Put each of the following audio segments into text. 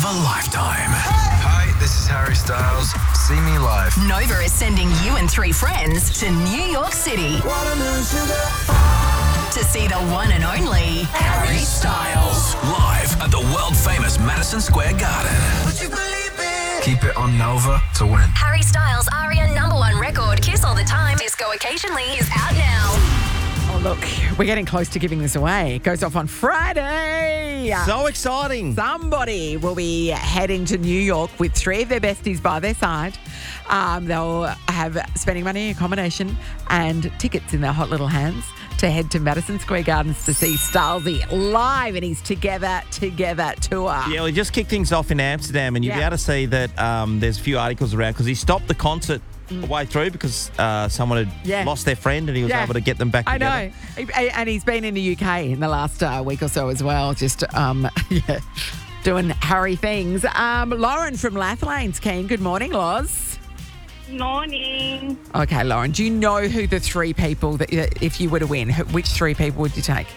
a lifetime. Hi, this is Harry Styles. See me live. Nova is sending you and 3 friends to New York City to see the one and only Harry Styles. Live at the world-famous Madison Square Garden. Keep it on Nova to win. Harry Styles' ARIA #1 record, Kiss All the Time, Disco Occasionally, is out now. Oh, look, we're getting close to giving this away. It goes off on Friday. So exciting. Somebody will be heading to New York with 3 of their besties by their side. They'll have spending money, accommodation, and tickets in their hot little hands to head to Madison Square Gardens to see Stylesy live in his Together tour. Yeah, well, he just kicked things off in Amsterdam, and you'll be able to see that there's a few articles around because he stopped the concert the way through because someone had lost their friend and he was able to get them back together. I know. And he's been in the UK in the last week or so as well, just doing Harry things. Lauren from Lathlane's keen. Good morning, Loz. Morning. Okay, Lauren, do you know who the 3 people that, if you were to win, which 3 people would you take?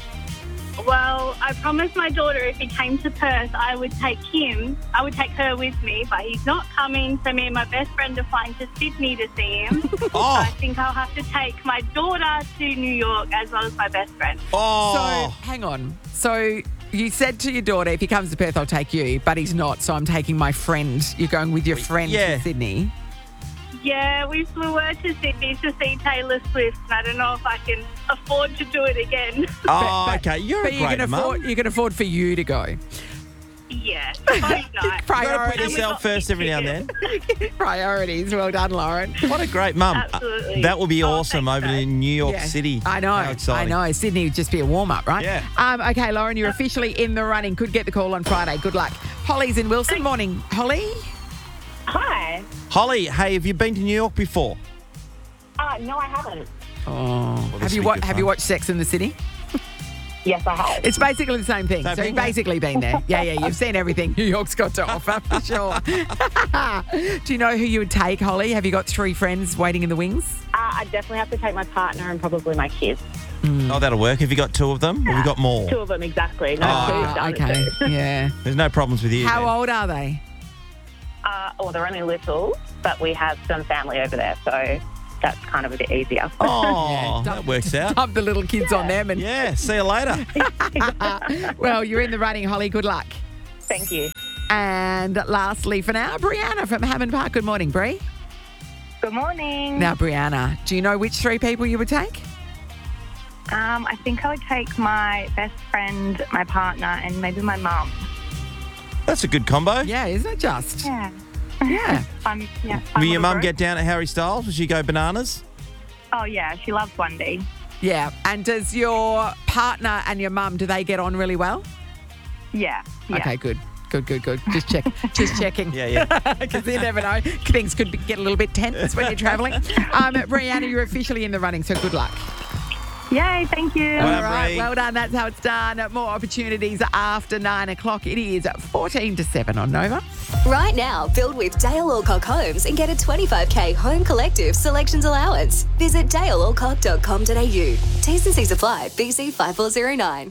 Well, I promised my daughter if he came to Perth, I would take him. I would take her with me, but he's not coming. So me and my best friend are flying to Sydney to see him. So I think I'll have to take my daughter to New York as well as my best friend. So, hang on. So you said to your daughter, if he comes to Perth, I'll take you, but he's not, so I'm taking my friend. You're going with your friend to Sydney. Yeah, we flew her to Sydney to see Taylor Swift, and I don't know if I can afford to do it again. Okay. You're a great mum. You can afford for you to go. Yeah, both nights. You've got to put yourself first every now and then. Priorities. Well done, Lauren. What a great mum. Absolutely. That will be awesome over in New York City. I know. How exciting. I know. Sydney would just be a warm-up, right? Yeah. Okay, Lauren, you're officially in the running. Could get the call on Friday. Good luck. Holly's in Wilson. Morning, Holly. Hi. Holly, hey, have you been to New York before? No, I haven't. Oh. Well, Have you watched Sex and the City? Yes, I have. It's basically the same thing. Same So thing? you've basically been there. Yeah, you've seen everything New York's got to offer for sure. Do you know who you would take, Holly? Have you got 3 friends waiting in the wings? I'd definitely have to take my partner and probably my kids. Oh, that'll work. Have you got 2 of them? Or have you got more? 2 of them, exactly. No, Okay. Yeah. There's no problems with you. How then. old are they? They're only little, but we have some family over there, so that's kind of a bit easier. Oh, that works out. Dump the little kids on them. And Yeah, see you later. well, you're in the running, Holly. Good luck. Thank you. And lastly for now, Brianna from Hammond Park. Good morning, Bri. Good morning. Now, Brianna, do you know which 3 people you would take? I think I would take my best friend, my partner, and maybe my mum. That's a good combo. Yeah, isn't it just? Yeah. Yeah. Fun Will your little mum group. get down at Harry Styles? Will she go bananas? Oh, yeah. She loves 1D. Yeah. And does your partner and your mum, do they get on really well? Yeah. Okay, good. Just checking. Yeah. Because you never know. Things could get a little bit tense when you're travelling. Brianna, you're officially in the running, so good luck. Yay, thank you. Well, All right, Bri. well done. That's how it's done. More opportunities after 9 o'clock. It is 14 to 7 on Nova. Right now, build with Dale Alcock Homes and get a $25,000 home collective selections allowance. Visit dalealcock.com.au. T's and C's apply. BC 5409.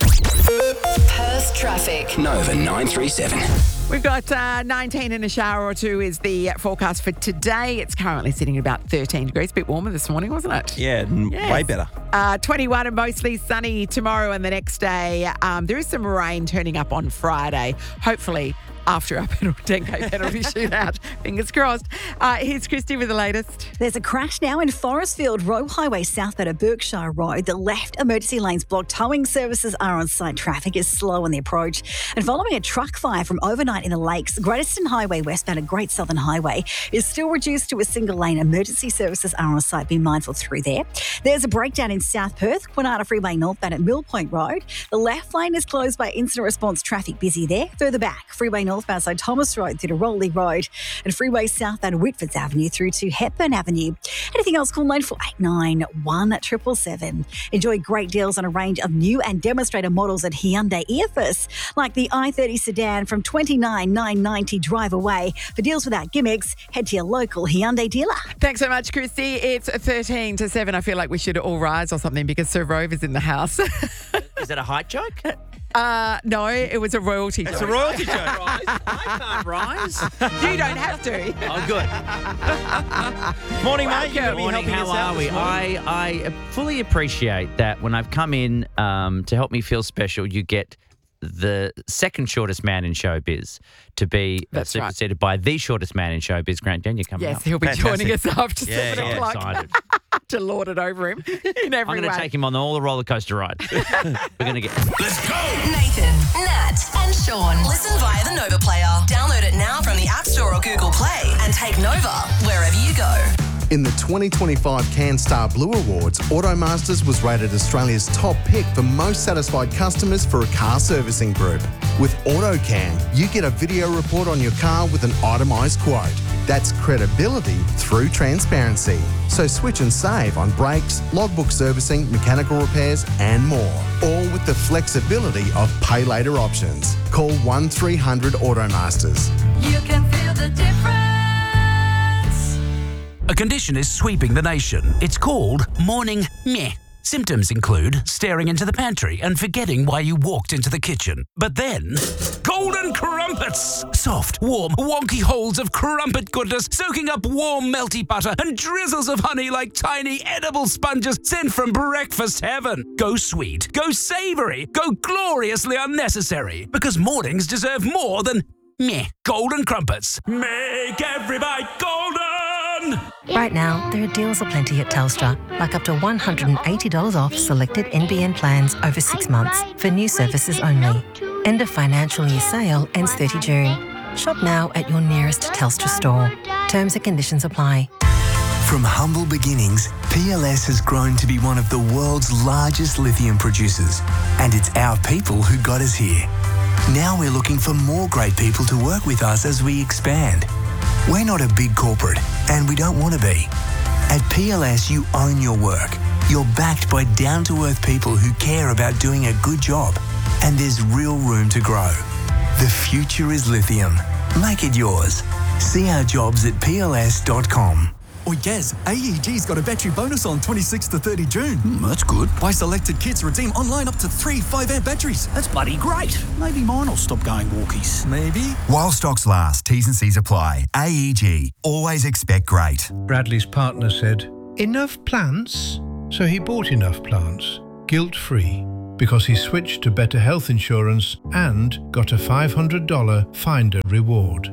Perth traffic. Nova 937. We've got 19 in a shower or 2 is the forecast for today. It's currently sitting at about 13 degrees. A bit warmer this morning, wasn't it? Yeah, way better. 21 and mostly sunny tomorrow and the next day. There is some rain turning up on Friday. Hopefully after our 10K penalty shootout. Fingers crossed. Here's Christy with the latest. There's a crash now in Forestfield Road Highway southbound of Berkshire Road. The left emergency lane's blocked. Towing services are on site. Traffic is slow on the approach. And following a truck fire from overnight in the Lakes, Greater Highway westbound of Great Southern Highway is still reduced to a single lane. Emergency services are on site. Be mindful through there. There's a breakdown in South Perth, Quinata Freeway northbound at Mill Point Road. The left lane is closed by incident response traffic. Busy there. Further back, Freeway northbound side Thomas Road through to Rowley Road and Freeway southbound Whitfords Avenue through to Hepburn Avenue. Anything else, call 9489 1777. Enjoy great deals on a range of new and demonstrator models at Hyundai Earfus, like the i30 sedan from $29,990 drive away. For deals without gimmicks, head to your local Hyundai dealer. Thanks so much, Christy. It's 13 to 7. I feel like we should all rise or something because Sir Rove is in the house. Is that a height joke? No, it was a royalty joke. It's a royalty joke. I can't rise. You don't have to. Oh, good. Morning, mate. You're Good morning. How are we? this morning? I fully appreciate that when I've come in to help me feel special, you get the second shortest man in showbiz to be superseded by the shortest man in showbiz, Grant Denyer, coming Yes, up. he'll be Fantastic. joining us after 7 Yeah, o'clock excited. to lord it over him in every I'm going way. to take him on all the roller coaster rides. We're going to get. Let's go. Nathan, Nat, and Sean. Listen via the Nova Player. Download it now from the App Store or Google Play and take Nova wherever you go. In the 2025 CanStar Blue Awards, Automasters was rated Australia's top pick for most satisfied customers for a car servicing group. With AutoCan, you get a video report on your car with an itemised quote. That's credibility through transparency. So switch and save on brakes, logbook servicing, mechanical repairs and more. All with the flexibility of pay later options. Call 1300 Automasters. You can feel the difference. A condition is sweeping the nation. It's called morning meh. Symptoms include staring into the pantry and forgetting why you walked into the kitchen. But then, golden crumpets! Soft, warm, wonky holes of crumpet goodness soaking up warm, melty butter and drizzles of honey like tiny edible sponges sent from breakfast heaven. Go sweet, go savoury, go gloriously unnecessary. Because mornings deserve more than meh. Golden crumpets. Make every bite golden! Right now, there are deals aplenty at Telstra, like up to $180 off selected NBN plans over 6 months for new services only. End of financial year sale ends 30 June. Shop now at your nearest Telstra store. Terms and conditions apply. From humble beginnings, PLS has grown to be one of the world's largest lithium producers. And it's our people who got us here. Now we're looking for more great people to work with us as we expand. We're not a big corporate, and we don't want to be. At PLS, you own your work. You're backed by down-to-earth people who care about doing a good job, and there's real room to grow. The future is lithium. Make it yours. See our jobs at pls.com. Oh yes, AEG's got a battery bonus on 26th to 30 June. That's good. Buy selected kits, redeem online up to 3 5-amp batteries. That's bloody great. Maybe mine will stop going walkies. Maybe. While stocks last, T's and C's apply. AEG. Always expect great. Bradley's partner said, "Enough plants?" So he bought enough plants, guilt-free, because he switched to better health insurance and got a $500 Finder reward.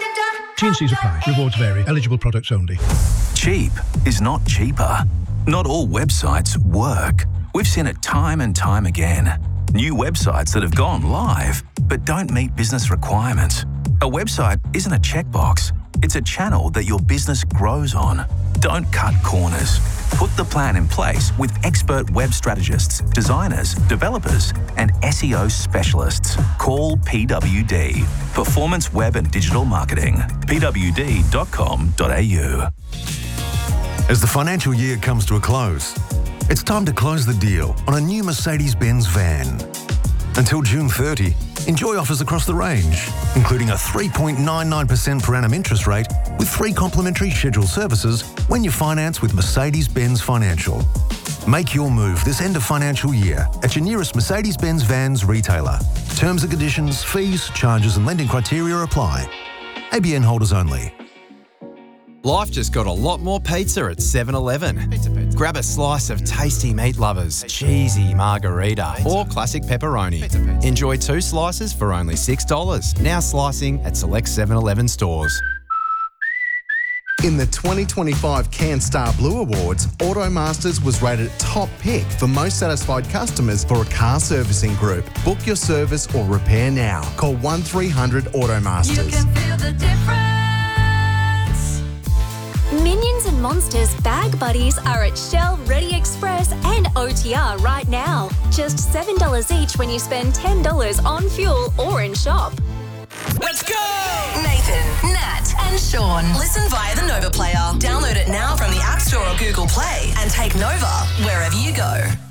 T&Cs apply. Rewards vary. Eligible products only. Cheap is not cheaper. Not all websites work. We've seen it time and time again. New websites that have gone live but don't meet business requirements. A website isn't a checkbox. It's a channel that your business grows on. Don't cut corners. Put the plan in place with expert web strategists, designers, developers, and SEO specialists. Call PWD, Performance Web and Digital Marketing. pwd.com.au. As the financial year comes to a close, it's time to close the deal on a new Mercedes-Benz van. Until June 30, enjoy offers across the range, including a 3.99% per annum interest rate with 3 complimentary scheduled services when you finance with Mercedes-Benz Financial. Make your move this end of financial year at your nearest Mercedes-Benz Vans retailer. Terms and conditions, fees, charges and lending criteria apply. ABN holders only. Life just got a lot more pizza at 7-Eleven. Grab a slice of tasty meat lovers, cheesy margarita, or classic pepperoni. Enjoy 2 slices for only $6. Now slicing at select 7-Eleven stores. In the 2025 CanStar Blue Awards, Automasters was rated top pick for most satisfied customers for a car servicing group. Book your service or repair now. Call 1300 Automasters. You can feel the difference. Minions and Monsters Bag Buddies are at Shell, Ready Express and OTR right now. Just $7 each when you spend $10 on fuel or in shop. Let's go! Nathan, Nat, and Sean. Listen via the Nova Player. Download it now from the App Store or Google Play and take Nova wherever you go.